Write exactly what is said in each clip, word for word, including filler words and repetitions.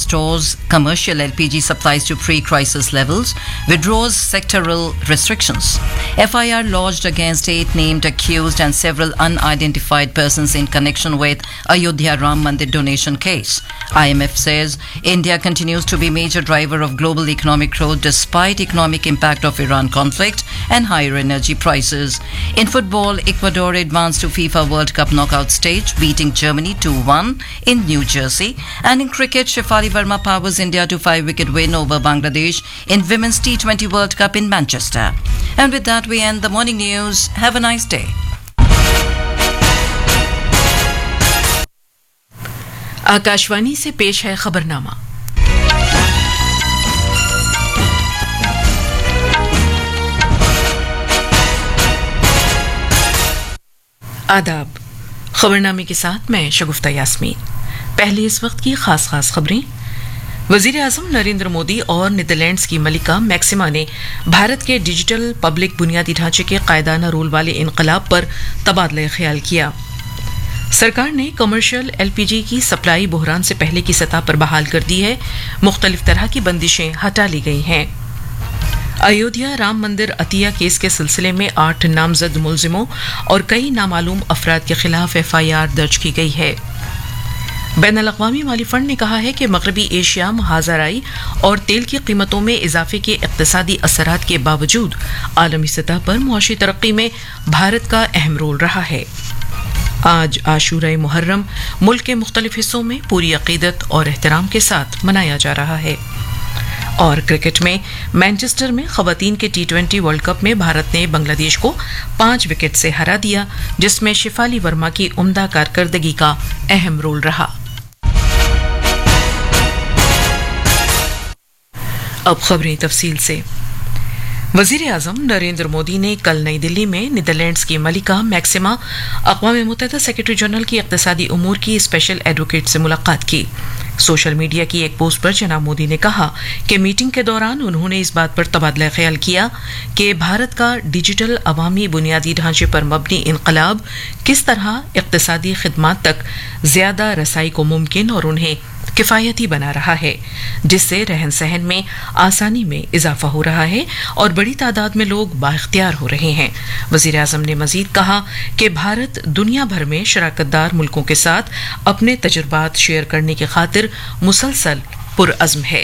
restores commercial L P G supplies to pre-crisis levels, withdraws sectoral restrictions. F I R lodged against eight named accused and several unidentified persons in connection with Ayodhya Ram Mandir donation case. I M F says India continues to be major driver of global economic growth despite economic impact of Iran conflict and higher energy prices. In football, Ecuador advanced to FIFA World Cup knockout stage, beating Germany two one in New Jersey. And in cricket, Shefali Verma powers India to five-wicket win over Bangladesh in Women's T twenty World Cup in Manchester. And with that, we end the morning news. Have a nice day. Akashvani से पेश है खबरनामा। आदाब। खबरनामे के साथ मैं शगुफ्ता यास्मीन। पहले इस वक्त की खास खास खबरें। वजीर आजम नरेंद्र मोदी और नीदरलैंड्स की मलिका मैक्सिमा ने भारत के डिजिटल पब्लिक बुनियादी ढांचे के कायदाना रोल वाले इनकलाब पर तबादला ख्याल किया। सरकार ने कमर्शियल एलपीजी की सप्लाई बहरान से पहले की सतह पर बहाल कर दी है। मुख्तलिफ तरह की बंदिशें हटा ली गई हैं। अयोध्या राम मंदिर अतिया केस के सिलसिले में आठ नामजद मुलजिमों और कई नामालूम अफराद के खिलाफ एफ आई आर दर्ज की गई है। बैनुल अक़वामी माली फंड ने कहा है कि मगरबी एशिया महाजराई और तेल की कीमतों में इजाफे के इक़्तिसादी असरात के बावजूद आलमी सतह पर मुआशी तरक्की में भारत का अहम रोल रहा है। आज आशूरा मुहर्रम मुल्क के मुख्तलिफ हिस्सों में पूरी अक़ीदत और एहतराम के साथ मनाया जा रहा है। और क्रिकेट में मैनचेस्टर में ख़वातीन के टी ट्वेंटी वर्ल्ड कप में भारत ने बांग्लादेश को पांच विकेट से हरा दिया, जिसमें शिफाली वर्मा की उम्दा कारकर्दगी का अहम रोल रहा। अब खबरें तफसील से। वजीर आजम नरेंद्र मोदी ने कल नई दिल्ली में नीदरलैंड्स की मलिका मैक्सिमा, अक़वाम मुत्तहिदा सेक्रेटरी जनरल की इक़्तिसादी उमूर की स्पेशल एडवोकेट से मुलाकात की। सोशल मीडिया की एक पोस्ट पर जनाब मोदी ने कहा कि मीटिंग के दौरान उन्होंने इस बात पर तबादला ख्याल किया कि भारत का डिजिटल अवामी बुनियादी ढांचे पर मबनी इनकलाब किस तरह इक़्तिसादी खिदमात तक ज्यादा रसाई को मुमकिन और उन्हें किफायती बना रहा है, जिससे रहन सहन में आसानी में इजाफा हो रहा है और बड़ी तादाद में लोग बाइख्तियार हो रहे हैं। वजीर आजम ने मजीद कहा कि भारत दुनिया भर में शराकतदार मुल्कों के साथ अपने तजुर्बात शेयर करने की खातिर मुसलसल पुरअज़्म है।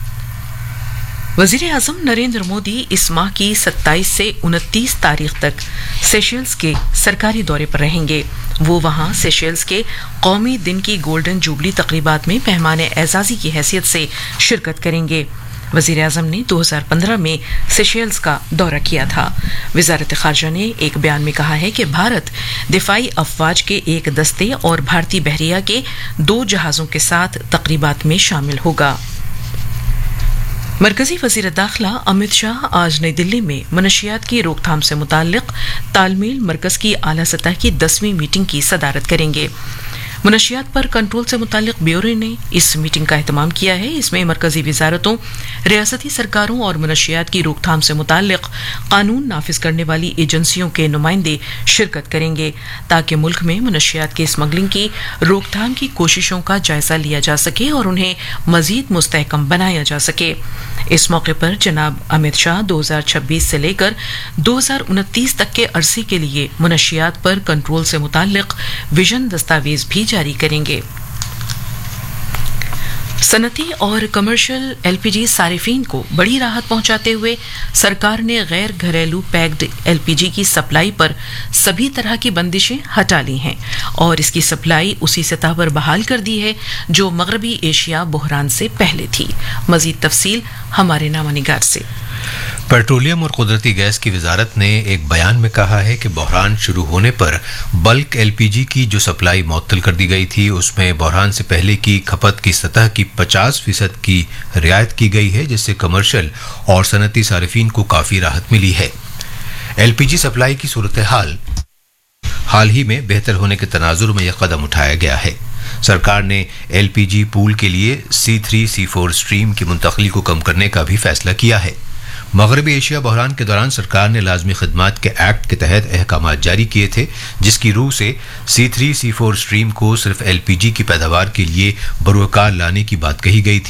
वजीर आजम नरेंद्र मोदी इस माह की सत्ताईस से उनतीस तारीख तक सेशेल्स के सरकारी दौरे पर रहेंगे। वो वहां सेशेल्स के कौमी दिन की गोल्डन जुबली तकरीबात में मेहमान एजाजी की हैसियत से शिरकत करेंगे। वजीर आजम ने दो हज़ार पंद्रह में सेशेल्स का दौरा किया था। वजारत खारजा ने एक बयान में कहा है कि भारत दिफाई अफवाज के एक दस्ते और भारतीय बहरिया के दो जहाजों के साथ तकरीबात में शामिल होगा। मरकजी वजीर दाखिला अमित शाह आज नई दिल्ली में मनशियात की रोकथाम से मुताल्लिक तालमेल मरकज की आला सतह की दसवीं मीटिंग की सदारत करेंगे। मनशियात पर कंट्रोल से मुताल्लिक ब्यूरो ने इस मीटिंग का एहतमाम किया है। इसमें मरकजी वजारतों, रियासती सरकारों और मनशियात की रोकथाम से मुताल्लिक कानून नाफिज करने वाली एजेंसियों के नुमाइंदे शिरकत करेंगे, ताकि मुल्क में मनशियात की स्मगलिंग की रोकथाम की कोशिशों का जायजा लिया जा सके और उन्हें मजीद मुस्तहकम बनाया जा सके। इस मौके पर जनाब अमित शाह दो हज़ार छब्बीस से लेकर दो हज़ार उनतीस तक के अरसे के लिए मनशियात पर कंट्रोल से मुताल्लिक विजन दस्तावेज भी जारी करेंगे। सनती और कमर्शियल एलपीजी सारिफीन को बड़ी राहत पहुंचाते हुए सरकार ने गैर घरेलू पैक्ड एलपीजी की सप्लाई पर सभी तरह की बंदिशें हटा ली हैं और इसकी सप्लाई उसी सतह पर बहाल कर दी है जो मगरबी एशिया बहरान से पहले थी। मजीद तफसील हमारे नामानिगार से। पेट्रोलियम और कुदरती गैस की वजारत ने एक बयान में कहा है कि बहरान शुरू होने पर बल्क एलपीजी की जो सप्लाई मुअत्तल कर दी गई थी उसमें बहरान से पहले की खपत की सतह की पचास फीसद की रियायत की गई है, जिससे कमर्शियल और सनती सारिफीन को काफ़ी राहत मिली है। एलपीजी सप्लाई की सूरत हाल हाल ही में बेहतर होने के तनाजुर में यह कदम उठाया गया है। सरकार ने एलपीजी पूल के लिए सी थ्री सी फोर स्ट्रीम की मुंतकली को कम करने का भी फैसला किया है। मगरबी एशिया बहरान के दौरान सरकार ने लाजमी खिदमात के एक्ट के तहत अहकाम जारी किए थे, जिसकी रूह से सी थ्री सी फोर स्ट्रीम को सिर्फ एलपीजी की पैदावार के लिए बरूकार लाने की बात कही गई थी।